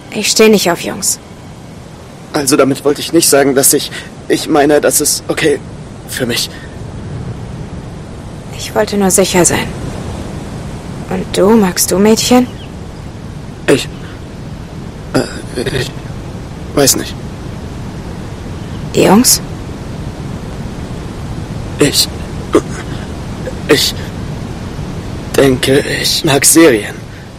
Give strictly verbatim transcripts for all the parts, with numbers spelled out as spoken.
Ich stehe nicht auf Jungs. Also damit wollte ich nicht sagen, dass ich... Ich meine, das ist okay für mich. Ich wollte nur sicher sein. Und du, magst du Mädchen? Ich... Äh, ich... weiß nicht. Die Jungs? Ich... Ich... denke, ich mag Serien.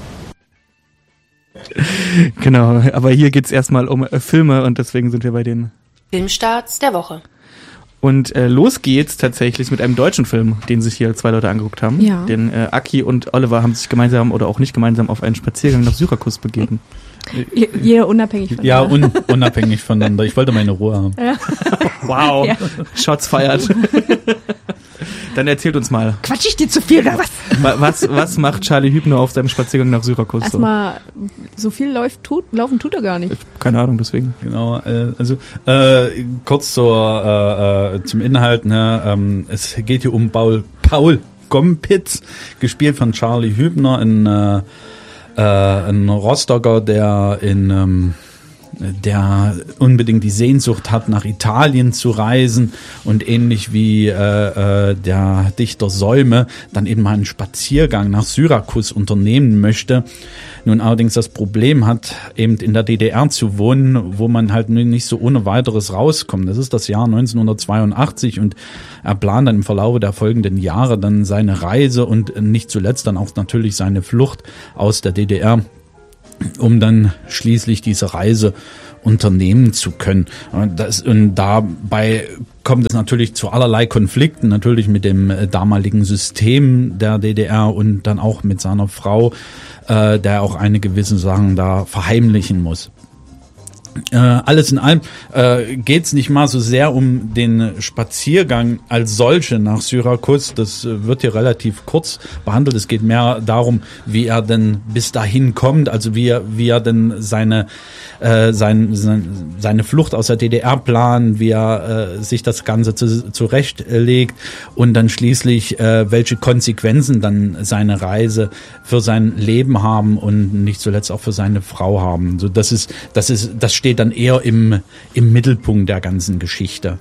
Genau, aber hier geht's erstmal um äh, Filme und deswegen sind wir bei den Filmstarts der Woche. Und äh, los geht's tatsächlich mit einem deutschen Film, den sich hier zwei Leute angeguckt haben. Ja. Denn äh, Aki und Oliver haben sich gemeinsam oder auch nicht gemeinsam auf einen Spaziergang nach Syrakus begeben. Jeder unabhängig voneinander. Ja, un- unabhängig voneinander. Ich wollte meine Ruhe haben. Ja. Wow, Ja. Shots feiert. Dann erzählt uns mal. Quatsch ich dir zu viel oder was? Was, was macht Charlie Hübner auf seinem Spaziergang nach Syrakus? So? Erstmal, so viel läuft, tut, laufen tut er gar nicht. Keine Ahnung, deswegen. Genau, äh, also äh, kurz zur, äh, äh, zum Inhalt. Ne? Ähm, es geht hier um Paul, Paul Gompitz, gespielt von Charlie Hübner, ein, äh, äh, ein Rostocker, der in... Ähm, der unbedingt die Sehnsucht hat, nach Italien zu reisen und ähnlich wie äh, äh, der Dichter Säume dann eben mal einen Spaziergang nach Syrakus unternehmen möchte. Nun allerdings das Problem hat, eben in der D D R zu wohnen, wo man halt nicht so ohne weiteres rauskommt. Das ist das Jahr neunzehnhundertzweiundachtzig und er plant dann im Verlauf der folgenden Jahre dann seine Reise und nicht zuletzt dann auch natürlich seine Flucht aus der D D R, um dann schließlich diese Reise unternehmen zu können. Und, das, und dabei kommt es natürlich zu allerlei Konflikten, natürlich mit dem damaligen System der D D R und dann auch mit seiner Frau, äh, der auch eine gewisse Sachen da verheimlichen muss. Äh, alles in allem äh, geht es nicht mal so sehr um den Spaziergang als solche nach Syrakus. Das äh, wird hier relativ kurz behandelt. Es geht mehr darum, wie er denn bis dahin kommt, also wie er, wie er denn seine äh, sein, sein, seine Flucht aus der D D R plant, wie er äh, sich das Ganze zu, zurechtlegt und dann schließlich äh, welche Konsequenzen dann seine Reise für sein Leben haben und nicht zuletzt auch für seine Frau haben. So, das ist, das ist, das steht dann eher im, im Mittelpunkt der ganzen Geschichte.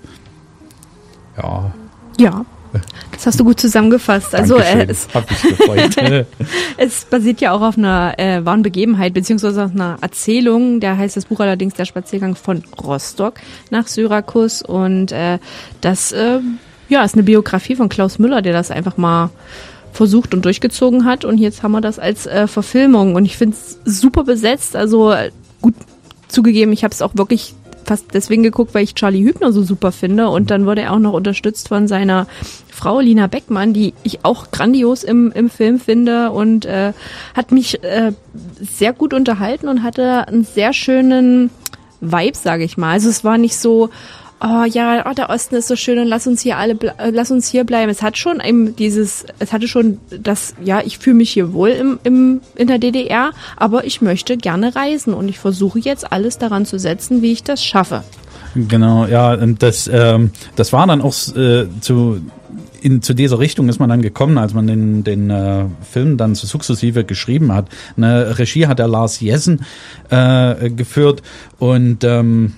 Ja. Ja, das hast du gut zusammengefasst. Also äh, es, Hab mich gefreut. es basiert ja auch auf einer äh, wahren Begebenheit, beziehungsweise auf einer Erzählung. Da heißt das Buch allerdings Der Spaziergang von Rostock nach Syrakus. Und äh, das äh, ja, ist eine Biografie von Klaus Müller, der das einfach mal versucht und durchgezogen hat. Und jetzt haben wir das als äh, Verfilmung. Und ich finde es super besetzt. Also äh, gut zugegeben, ich habe es auch wirklich fast deswegen geguckt, weil ich Charlie Hübner so super finde. Und dann wurde er auch noch unterstützt von seiner Frau Lina Beckmann, die ich auch grandios im, im Film finde und äh, hat mich äh, sehr gut unterhalten und hatte einen sehr schönen Vibe, sage ich mal. Also es war nicht so, oh ja, oh, der Osten ist so schön und lass uns hier alle, ble- lass uns hier bleiben. Es hat schon eben dieses, es hatte schon das, ja, ich fühle mich hier wohl im, im, in der D D R, aber ich möchte gerne reisen und ich versuche jetzt alles daran zu setzen, wie ich das schaffe. Genau, ja, und das, ähm, das war dann auch äh, zu, in, zu dieser Richtung ist man dann gekommen, als man den, den äh, Film dann so sukzessive geschrieben hat. Eine Regie hat der Lars Jessen äh, geführt und ähm,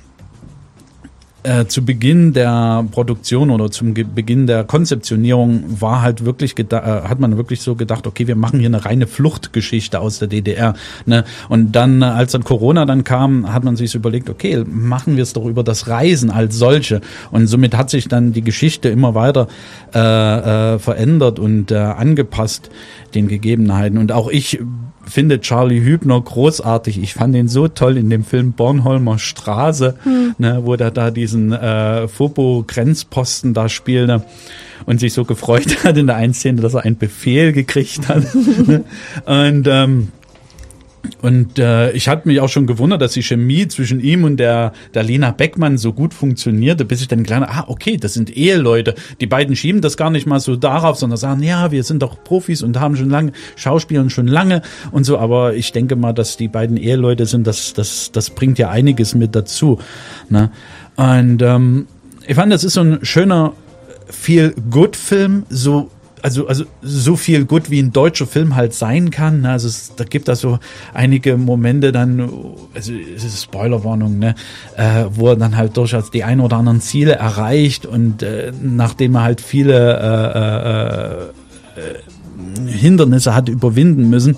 Äh, zu Beginn der Produktion oder zum Ge- Beginn der Konzeptionierung war halt wirklich geda- äh, hat man wirklich so gedacht, okay, wir machen hier eine reine Fluchtgeschichte aus der D D R, ne? Und dann, äh, als dann Corona dann kam, hat man sich so überlegt, okay, machen wir es doch über das Reisen als solche. Und somit hat sich dann die Geschichte immer weiter äh, äh, verändert und äh, angepasst den Gegebenheiten. Und auch ich finde Charlie Hübner großartig. Ich fand ihn so toll in dem Film Bornholmer Straße, hm. ne, wo der da diesen äh, Fobo-Grenzposten da spielte und sich so gefreut hat in der einen Szene, dass er einen Befehl gekriegt hat. ne? Und ähm, Und äh, ich hatte mich auch schon gewundert, dass die Chemie zwischen ihm und der, der Lina Beckmann so gut funktionierte, bis ich dann gelernt habe, ah, okay, das sind Eheleute. Die beiden schieben das gar nicht mal so darauf, sondern sagen, ja, wir sind doch Profis und haben schon lange, Schauspielern schon lange und so. Aber ich denke mal, dass die beiden Eheleute sind, das, das, das bringt ja einiges mit dazu. Ne? Und ähm, ich fand, das ist so ein schöner Feel-Good-Film, so also also so viel gut wie ein deutscher Film halt sein kann. Also es, da gibt da so einige Momente dann, also es ist Spoilerwarnung, ne, äh, wo er dann halt durchaus die ein oder anderen Ziele erreicht und äh, nachdem er halt viele äh, äh, äh, Hindernisse hat überwinden müssen.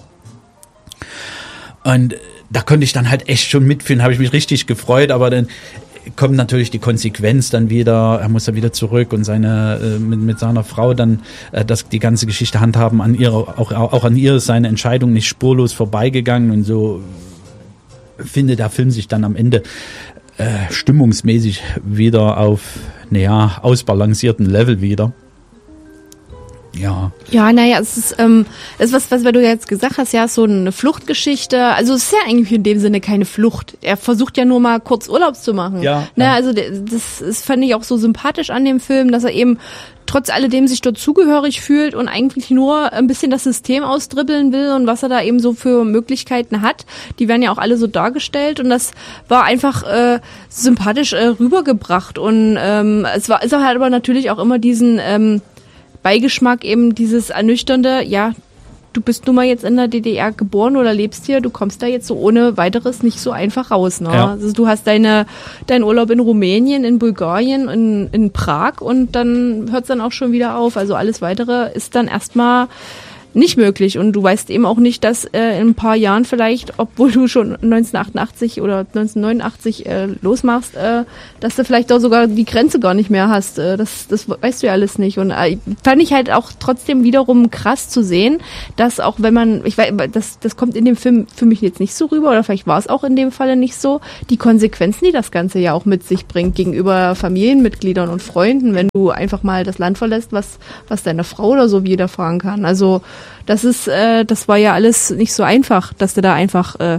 Und da konnte ich dann halt echt schon mitfühlen, habe ich mich richtig gefreut, aber dann kommt natürlich die Konsequenz dann wieder, er muss ja wieder zurück und seine äh, mit, mit seiner Frau dann äh, das die ganze Geschichte handhaben, an ihrer auch auch an ihr ist seine Entscheidung nicht spurlos vorbeigegangen und so findet der Film sich dann am Ende äh, stimmungsmäßig wieder auf naja ausbalancierten Level wieder. Ja. Ja, naja, es ist, ähm, es ist was, was du jetzt gesagt hast, ja, so eine Fluchtgeschichte. Also es ist ja eigentlich in dem Sinne keine Flucht. Er versucht ja nur mal kurz Urlaub zu machen. Ja. Na, ja. also das, das fand ich auch so sympathisch an dem Film, dass er eben trotz alledem sich dort zugehörig fühlt und eigentlich nur ein bisschen das System ausdribbeln will und was er da eben so für Möglichkeiten hat. Die werden ja auch alle so dargestellt und das war einfach äh, sympathisch äh, rübergebracht und ähm, es war, es hat aber natürlich auch immer diesen ähm, Beigeschmack, eben dieses ernüchternde, ja, du bist nun mal jetzt in der D D R geboren oder lebst hier, du kommst da jetzt so ohne weiteres nicht so einfach raus. Ne? Ja. Also du hast deine deinen Urlaub in Rumänien, in Bulgarien, in, in Prag und dann hört es dann auch schon wieder auf. Also alles Weitere ist dann erstmal nicht möglich und du weißt eben auch nicht, dass äh, in ein paar Jahren vielleicht, obwohl du schon neunzehnhundertachtundachtzig oder neunzehnhundertneunundachtzig äh, losmachst, äh, dass du vielleicht auch sogar die Grenze gar nicht mehr hast. Äh, das, das weißt du ja alles nicht. Und äh, fand ich halt auch trotzdem wiederum krass zu sehen, dass auch wenn man, ich weiß, das, das kommt in dem Film für mich jetzt nicht so rüber oder vielleicht war es auch in dem Falle nicht so, die Konsequenzen, die das Ganze ja auch mit sich bringt gegenüber Familienmitgliedern und Freunden, wenn du einfach mal das Land verlässt, was, was deine Frau oder so widerfahren kann. Also Das ist, äh, das war ja alles nicht so einfach, dass du da einfach äh,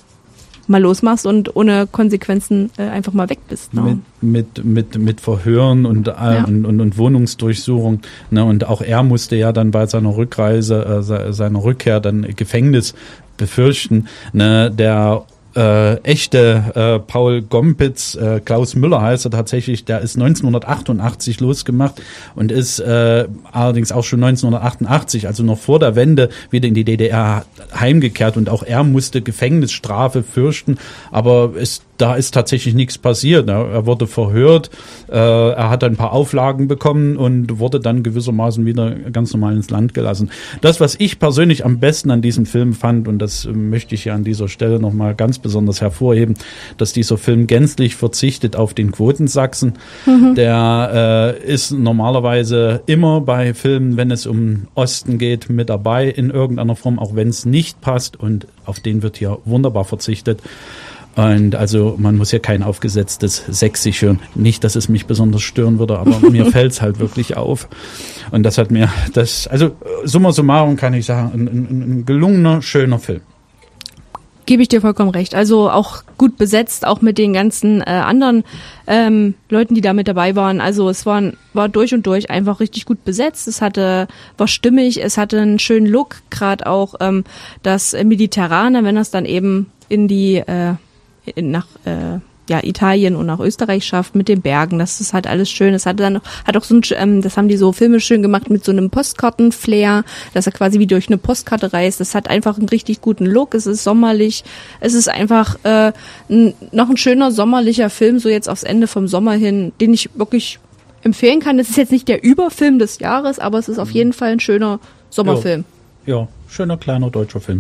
mal losmachst und ohne Konsequenzen äh, einfach mal weg bist. Ne? Mit, mit, mit, mit Verhören und, äh, Ja. und, und, und Wohnungsdurchsuchung. Ne? Und auch er musste ja dann bei seiner Rückreise, äh, se- seiner Rückkehr dann Gefängnis befürchten. Ne? Der Äh, echte äh, Paul Gompitz, äh, Klaus Müller heißt er tatsächlich, der ist neunzehnhundertachtundachtzig losgemacht und ist äh, allerdings auch schon neunzehnhundertachtundachtzig, also noch vor der Wende, wieder in die D D R heimgekehrt und auch er musste Gefängnisstrafe fürchten, aber es, da ist tatsächlich nichts passiert. Er wurde verhört, äh, er hat ein paar Auflagen bekommen und wurde dann gewissermaßen wieder ganz normal ins Land gelassen. Das, was ich persönlich am besten an diesem Film fand, und das äh, möchte ich ja an dieser Stelle nochmal ganz besonders hervorheben, dass dieser Film gänzlich verzichtet auf den Quotensachsen. Mhm. Der äh, ist normalerweise immer bei Filmen, wenn es um Osten geht, mit dabei in irgendeiner Form, auch wenn es nicht passt, und auf den wird hier wunderbar verzichtet. Und also man muss hier kein aufgesetztes Sächsisch hören. Nicht, dass es mich besonders stören würde, aber mir fällt es halt wirklich auf. Und das hat mir, das, also summa summarum kann ich sagen, ein, ein, ein gelungener, schöner Film. Gebe ich dir vollkommen recht. Also auch gut besetzt, auch mit den ganzen äh, anderen ähm, Leuten, die da mit dabei waren. Also es war, war durch und durch einfach richtig gut besetzt. Es hatte, war stimmig, es hatte einen schönen Look, gerade auch ähm, das Mediterrane, wenn das dann eben in die äh, in, nach äh, ja, Italien und nach Österreich schafft mit den Bergen. Das ist halt alles schön. Es hat dann hat auch so ein, ähm, das haben die so Filme schön gemacht mit so einem Postkarten-Flair, dass er quasi wie durch eine Postkarte reist. Das hat einfach einen richtig guten Look. Es ist sommerlich. Es ist einfach äh, ein, noch ein schöner sommerlicher Film, so jetzt aufs Ende vom Sommer hin, den ich wirklich empfehlen kann. Es ist jetzt nicht der Überfilm des Jahres, aber es ist auf jeden Fall ein schöner Sommerfilm. Ja, ja, schöner kleiner deutscher Film.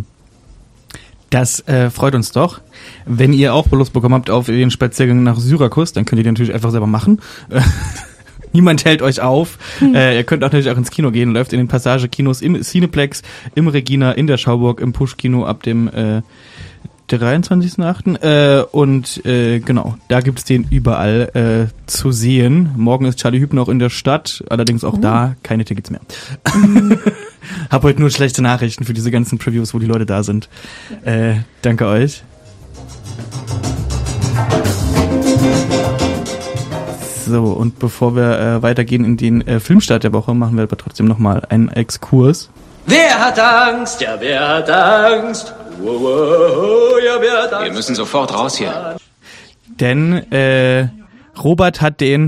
Das äh, freut uns doch. Wenn ihr auch Lust bekommen habt auf den Spaziergang nach Syrakus, dann könnt ihr den natürlich einfach selber machen. Niemand hält euch auf. Hm. Äh, ihr könnt auch natürlich auch ins Kino gehen. Läuft in den Passage-Kinos im Cineplex, im Regina, in der Schauburg, im Push-Kino ab dem äh, dreiundzwanzigsten achten Äh, und äh, genau, da gibt's den überall äh, zu sehen. Morgen ist Charlie Hübner auch in der Stadt, allerdings auch oh. da keine Tickets mehr. Mhm. Hab heute nur schlechte Nachrichten für diese ganzen Previews, wo die Leute da sind. Äh, danke euch. So, und bevor wir äh, weitergehen in den äh, Filmstart der Woche, machen wir aber trotzdem nochmal einen Exkurs. Wer hat Angst? Ja, wer hat Angst? Wow, wow, ja, wer hat Angst? Wir müssen sofort raus hier. Denn äh, Robert hat den,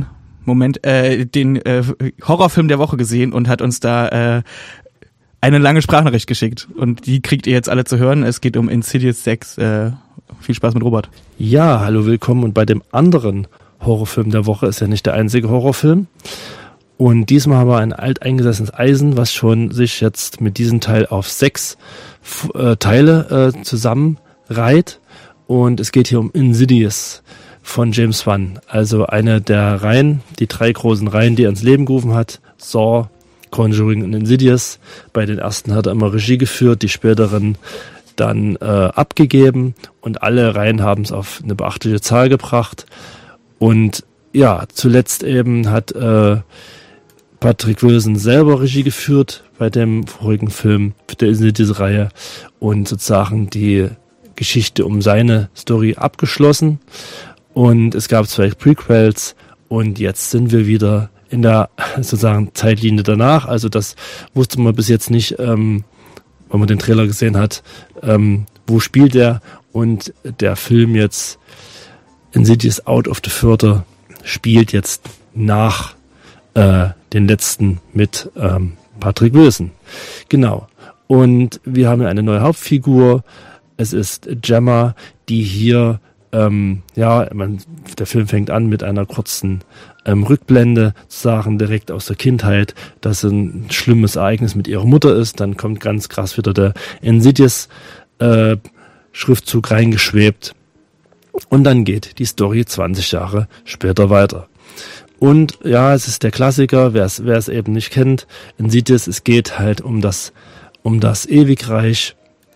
Moment, äh, den äh, Horrorfilm der Woche gesehen und hat uns da äh, eine lange Sprachnachricht geschickt. Und die kriegt ihr jetzt alle zu hören. Es geht um Insidious sechs. Äh, viel Spaß mit Robert. Ja, hallo, willkommen. Und bei dem anderen Horrorfilm der Woche ist ja nicht der einzige Horrorfilm. Und diesmal haben wir ein alteingesessenes Eisen, was schon sich jetzt mit diesem Teil auf sechs äh, Teile äh, zusammenreiht. Und es geht hier um Insidious von James Wan. Also eine der Reihen, die drei großen Reihen, die er ins Leben gerufen hat. Saw, Conjuring und Insidious. Bei den ersten hat er immer Regie geführt, die späteren dann äh, abgegeben. Und alle Reihen haben es auf eine beachtliche Zahl gebracht. Und ja, zuletzt eben hat äh, Patrick Wilson selber Regie geführt bei dem vorigen Film der Insidious-Reihe und sozusagen die Geschichte um seine Story abgeschlossen. Und es gab zwei Prequels und jetzt sind wir wieder in der sozusagen Zeitlinie danach. Also das wusste man bis jetzt nicht, ähm, wenn man den Trailer gesehen hat, ähm, wo spielt er. Und der Film jetzt Insidious Out of the Further spielt jetzt nach äh, den letzten mit ähm, Patrick Wilson. Genau. Und wir haben ja eine neue Hauptfigur. Es ist Gemma, die hier Ähm, ja, man, der Film fängt an mit einer kurzen ähm, Rückblende, Sachen direkt aus der Kindheit, dass ein schlimmes Ereignis mit ihrer Mutter ist. Dann kommt ganz krass wieder der Insidious äh, Schriftzug reingeschwebt. Und dann geht die Story zwanzig Jahre später weiter. Und ja, es ist der Klassiker, wer es wer es eben nicht kennt, Insidious, es geht halt um das um das Ewigreich.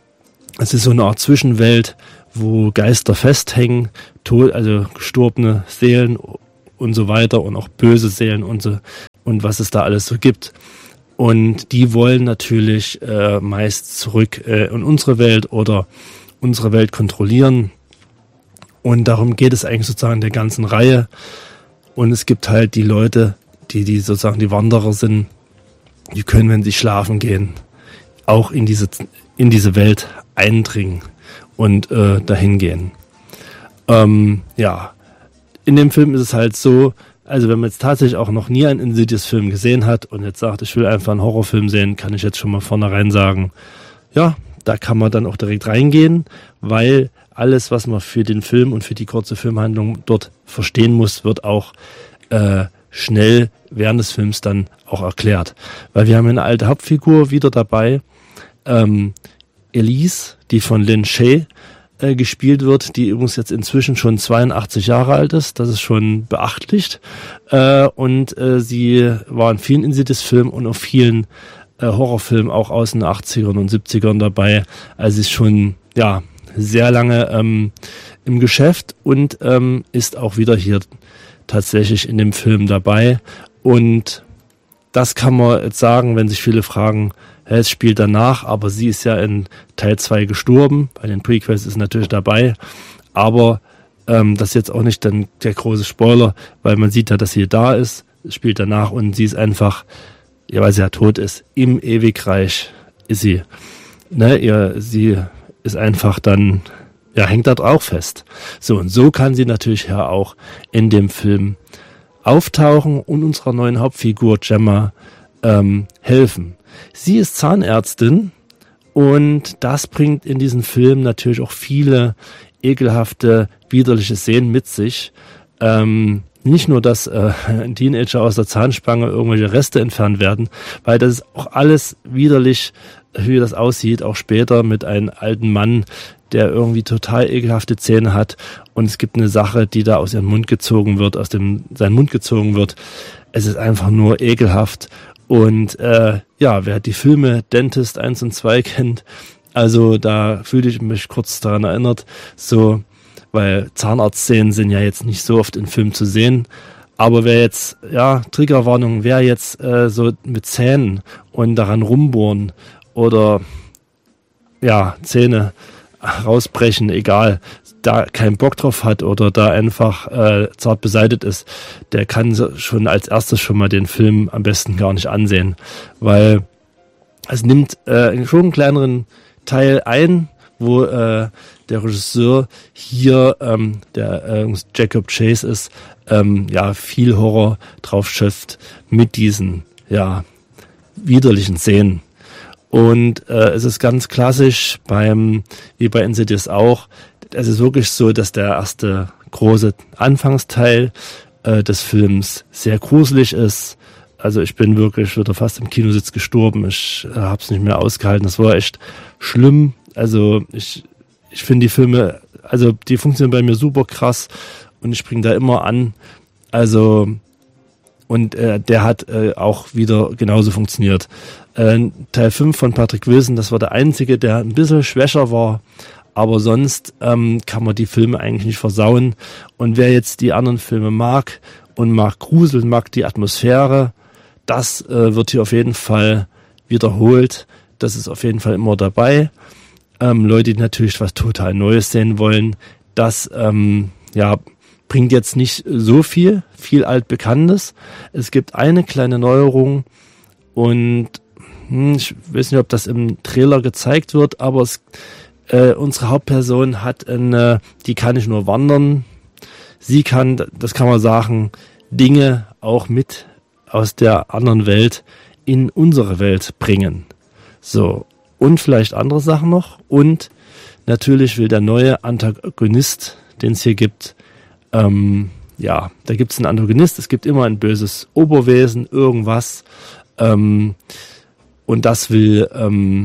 Es ist so eine Art Zwischenwelt, wo Geister festhängen, tot, also gestorbene Seelen und so weiter und auch böse Seelen und so und was es da alles so gibt. Und die wollen natürlich äh, meist zurück äh, in unsere Welt oder unsere Welt kontrollieren. Und darum geht es eigentlich sozusagen in der ganzen Reihe. Und es gibt halt die Leute, die, die sozusagen die Wanderer sind, die können, wenn sie schlafen gehen, auch in diese, in diese Welt eindringen und äh, dahin gehen. Ähm, ja, in dem Film ist es halt so, also wenn man jetzt tatsächlich auch noch nie einen Insidious-Film gesehen hat und jetzt sagt, ich will einfach einen Horrorfilm sehen, kann ich jetzt schon mal vornherein sagen, ja, da kann man dann auch direkt reingehen, weil alles, was man für den Film und für die kurze Filmhandlung dort verstehen muss, wird auch äh, schnell während des Films dann auch erklärt. Weil wir haben eine alte Hauptfigur wieder dabei, ähm, Elise, die von Lin Shaye äh, gespielt wird, die übrigens jetzt inzwischen schon zweiundachtzig Jahre alt ist. Das ist schon beachtlich. Äh, und äh, sie war in vielen Insidious-Filmen und auf vielen äh, Horrorfilmen auch aus den achtzigern und siebzigern dabei. Also sie ist schon ja sehr lange ähm, im Geschäft und ähm, ist auch wieder hier tatsächlich in dem Film dabei. Und das kann man jetzt sagen, wenn sich viele fragen, hä, es spielt danach, aber sie ist ja in Teil zwei gestorben. Bei den Prequels ist sie natürlich dabei. Aber ähm, das ist jetzt auch nicht dann der große Spoiler, weil man sieht ja, dass sie da ist. Es spielt danach und sie ist einfach, ja, weil sie ja tot ist, im Ewigreich ist sie. Ne, ihr, sie ist einfach dann, ja, hängt da auch fest. So, und so kann sie natürlich ja auch in dem Film auftauchen und unserer neuen Hauptfigur Gemma ähm, helfen. Sie ist Zahnärztin und das bringt in diesem Film natürlich auch viele ekelhafte, widerliche Szenen mit sich. Ähm, nicht nur, dass äh, ein Teenager aus der Zahnspange irgendwelche Reste entfernt werden, weil das ist auch alles widerlich, wie das aussieht, auch später mit einem alten Mann, der irgendwie total ekelhafte Zähne hat und es gibt eine Sache, die da aus ihrem Mund gezogen wird, aus dem sein Mund gezogen wird. Es ist einfach nur ekelhaft und äh, ja, wer die Filme Dentist eins und zwei kennt, also da fühle ich mich kurz daran erinnert, so, weil Zahnarztszenen sind ja jetzt nicht so oft in Filmen zu sehen, aber wer jetzt, ja, Triggerwarnung, wer jetzt äh, so mit Zähnen und daran rumbohren oder ja, Zähne rausbrechen, egal, da keinen Bock drauf hat oder da einfach äh, zart beseitigt ist, der kann so schon als erstes schon mal den Film am besten gar nicht ansehen, weil es nimmt äh, schon einen kleineren Teil ein wo äh, der Regisseur hier, ähm, der äh, Jacob Chase ist, ähm, ja, viel Horror drauf schöpft mit diesen, ja, widerlichen Szenen. Und äh, es ist ganz klassisch beim, wie bei Insidious auch, es ist wirklich so, dass der erste große Anfangsteil äh, des Films sehr gruselig ist. Also ich bin wirklich wieder fast im Kinositz gestorben. Ich äh, habe es nicht mehr ausgehalten. Das war echt schlimm. Also ich ich finde die Filme, also die funktionieren bei mir super krass und ich springe da immer an. Also und äh, der hat äh, auch wieder genauso funktioniert. Äh, Teil fünf von Patrick Wilson, das war der einzige, der ein bisschen schwächer war. Aber sonst ähm, kann man die Filme eigentlich nicht versauen. Und wer jetzt die anderen Filme mag und mag Grusel, mag die Atmosphäre, das äh, wird hier auf jeden Fall wiederholt. Das ist auf jeden Fall immer dabei. Ähm, Leute, die natürlich was total Neues sehen wollen, das ähm, ja bringt jetzt nicht so viel, viel Altbekanntes. Es gibt eine kleine Neuerung und hm, ich weiß nicht, ob das im Trailer gezeigt wird, aber es, äh, unsere Hauptperson hat eine, die kann nicht nur wandern, sie kann, das kann man sagen, Dinge auch mit aus der anderen Welt in unsere Welt bringen. So, und vielleicht andere Sachen noch. Und natürlich will der neue Antagonist, den es hier gibt, ähm, ja, da gibt es einen Antagonist, es gibt immer ein böses Oberwesen, irgendwas. Ähm, und das will ähm,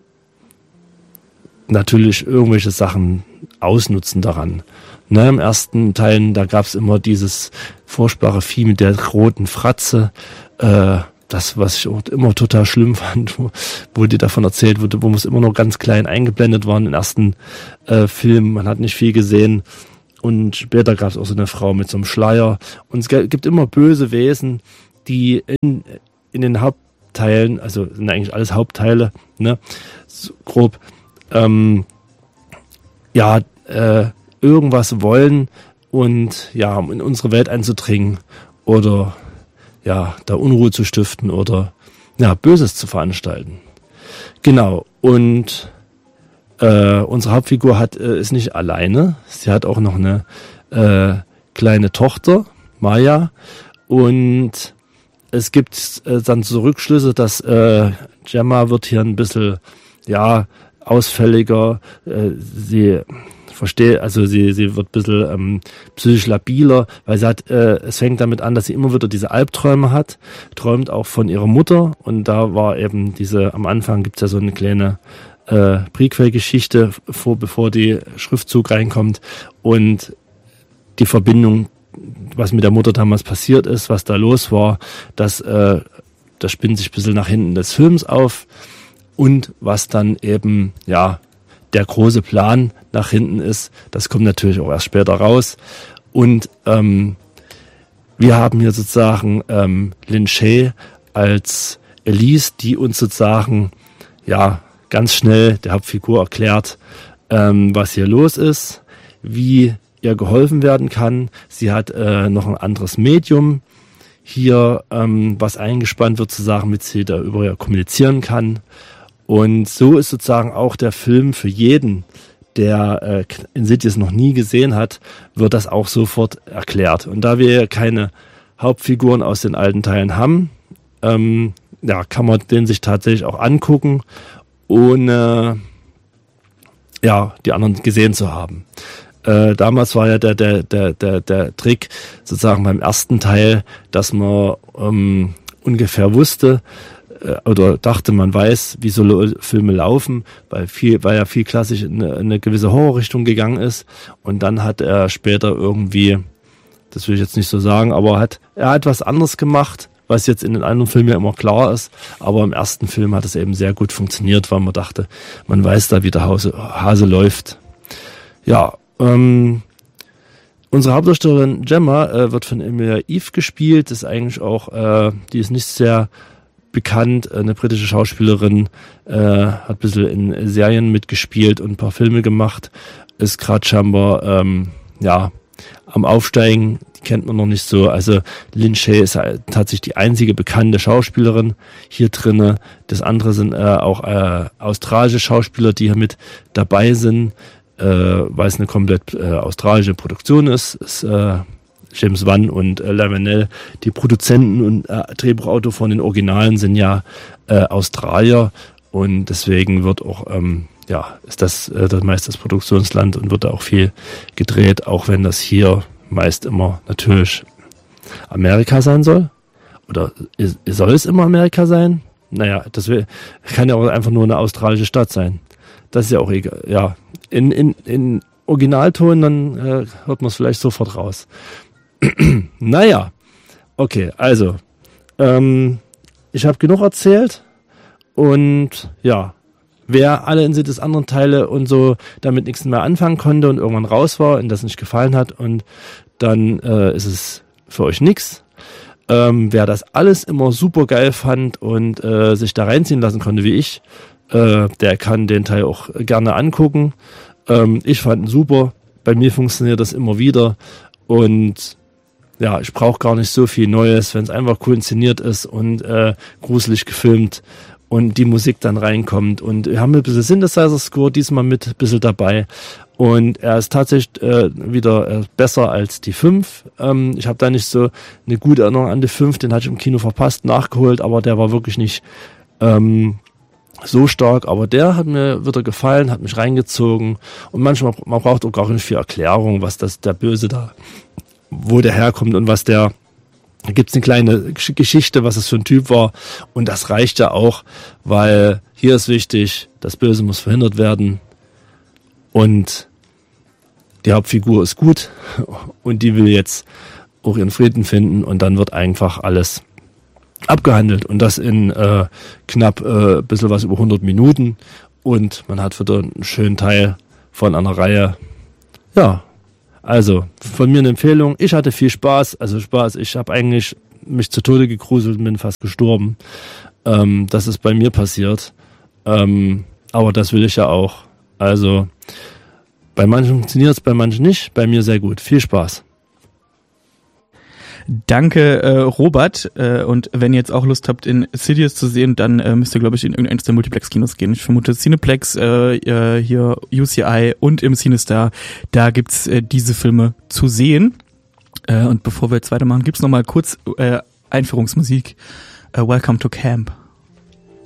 natürlich irgendwelche Sachen ausnutzen daran. Ne, im ersten Teil, da gab es immer dieses furchtbare Vieh mit der roten Fratze, äh, das, was ich auch immer total schlimm fand, wo, wo dir davon erzählt wurde, wo es immer noch ganz klein eingeblendet war im ersten äh, Film, man hat nicht viel gesehen und später gab es auch so eine Frau mit so einem Schleier und es gibt immer böse Wesen, die in, in den Hauptteilen, also sind eigentlich alles Hauptteile, ne, so grob, ähm, ja, äh, irgendwas wollen und ja, um in unsere Welt einzudringen oder ja, da Unruhe zu stiften oder ja, Böses zu veranstalten. Genau, und äh, unsere Hauptfigur hat äh, ist nicht alleine, sie hat auch noch eine äh, kleine Tochter, Maya, und es gibt äh, dann so Rückschlüsse, dass äh, Gemma wird hier ein bisschen, ja, ausfälliger, äh, sie verstehe, also sie sie wird ein bisschen ähm, psychisch labiler, weil sie hat, äh, es fängt damit an, dass sie immer wieder diese Albträume hat, träumt auch von ihrer Mutter und da war eben diese, am Anfang gibt's ja so eine kleine äh, Prequel-Geschichte, vor, bevor die Schriftzug reinkommt und die Verbindung, was mit der Mutter damals passiert ist, was da los war, das, äh, das spinnt sich ein bisschen nach hinten des Films auf und was dann eben, ja, der große Plan nach hinten ist, das kommt natürlich auch erst später raus. Und ähm, wir haben hier sozusagen ähm, Lin Shaye als Elise, die uns sozusagen ja ganz schnell der Hauptfigur erklärt, ähm, was hier los ist, wie ihr geholfen werden kann. Sie hat äh, noch ein anderes Medium hier, ähm, was eingespannt wird, sozusagen, mit sie darüber kommunizieren kann. Und so ist sozusagen auch der Film für jeden, der äh, Insidious noch nie gesehen hat, wird das auch sofort erklärt. Und da wir keine Hauptfiguren aus den alten Teilen haben, ähm, ja, kann man den sich tatsächlich auch angucken, ohne ja, die anderen gesehen zu haben. Äh, damals war ja der, der, der, der, der Trick sozusagen beim ersten Teil, dass man ähm, ungefähr wusste, oder dachte, man weiß, wie so Filme laufen, weil viel, weil er viel klassisch in eine, in eine gewisse Horrorrichtung gegangen ist. Und dann hat er später irgendwie, das will ich jetzt nicht so sagen, aber hat, er hat was anderes gemacht, was jetzt in den anderen Filmen ja immer klar ist. Aber im ersten Film hat es eben sehr gut funktioniert, weil man dachte, man weiß da, wie der Hase, Hase läuft. Ja, ähm, unsere Hauptdarstellerin Gemma äh, wird von Emilia Eve gespielt, ist eigentlich auch, äh, die ist nicht sehr bekannt, eine britische Schauspielerin, äh, hat ein bisschen in Serien mitgespielt und ein paar Filme gemacht, ist gerade scheinbar ähm, ja, am Aufsteigen, kennt man noch nicht so. Also Lin Shaye ist tatsächlich die einzige bekannte Schauspielerin hier drinne. Das andere sind äh, auch äh, australische Schauspieler, die hier mit dabei sind, äh, weil es eine komplett äh, australische Produktion ist. ist äh, James Wan und äh, Lamanel, die Produzenten und äh, Drehbuchautor von den Originalen sind ja äh, Australier und deswegen wird auch, ähm, ja, ist das äh, das meist das Produktionsland und wird da auch viel gedreht, auch wenn das hier meist immer natürlich Amerika sein soll. Oder ist, soll es immer Amerika sein? Naja, das will, kann ja auch einfach nur eine australische Stadt sein. Das ist ja auch egal. Ja, in, in, in Originalton, dann äh, hört man es vielleicht sofort raus. Naja, okay, also, ähm, ich habe genug erzählt und ja, wer alle in des anderen Teile und so damit nichts mehr anfangen konnte und irgendwann raus war und das nicht gefallen hat und dann äh, ist es für euch nix. Ähm, wer das alles immer super geil fand und äh, sich da reinziehen lassen konnte wie ich, äh, der kann den Teil auch gerne angucken. Ähm, ich fand ihn super, bei mir funktioniert das immer wieder und ja, ich brauche gar nicht so viel Neues, wenn es einfach cool inszeniert ist und äh, gruselig gefilmt und die Musik dann reinkommt. Und wir haben ein bisschen Synthesizer-Score diesmal mit ein bisschen dabei. Und er ist tatsächlich äh, wieder äh, besser als die fünf. Ähm, ich habe da nicht so eine gute Erinnerung an die fünf, den hatte ich im Kino verpasst, nachgeholt, aber der war wirklich nicht ähm, so stark. Aber der hat mir wieder gefallen, hat mich reingezogen. Und manchmal, man braucht auch gar nicht viel Erklärung, was das der Böse da, wo der herkommt und was der, da gibt's eine kleine Geschichte, was das für ein Typ war und das reicht ja auch, weil hier ist wichtig, das Böse muss verhindert werden und die Hauptfigur ist gut und die will jetzt auch ihren Frieden finden und dann wird einfach alles abgehandelt und das in äh, knapp äh, ein bisschen was über hundert Minuten und man hat wieder einen schönen Teil von einer Reihe, ja. Also, von mir eine Empfehlung. Ich hatte viel Spaß. Also Spaß, ich habe eigentlich mich zu Tode gegruselt und bin fast gestorben. Ähm, das ist bei mir passiert. Ähm, aber das will ich ja auch. Also, bei manchen funktioniert es, bei manchen nicht. Bei mir sehr gut. Viel Spaß. Danke, äh, Robert. Äh, und wenn ihr jetzt auch Lust habt, in Sidious zu sehen, dann äh, müsst ihr, glaube ich, in irgendeines der Multiplex-Kinos gehen. Ich vermute Cineplex, äh, äh, hier U C I und im CineStar. Da gibt's äh, diese Filme zu sehen. Äh, und bevor wir jetzt weitermachen, gibt's noch mal kurz äh, Einführungsmusik. Äh, Welcome to Camp.